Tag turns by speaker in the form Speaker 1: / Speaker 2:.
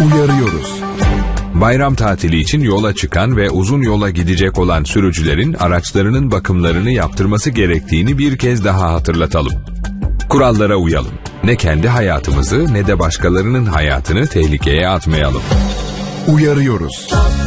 Speaker 1: Uyarıyoruz. Bayram tatili için yola çıkan ve uzun yola gidecek olan sürücülerin araçlarının bakımlarını yaptırması gerektiğini bir kez daha hatırlatalım. Kurallara uyalım. Ne kendi hayatımızı ne de başkalarının hayatını tehlikeye atmayalım. Uyarıyoruz.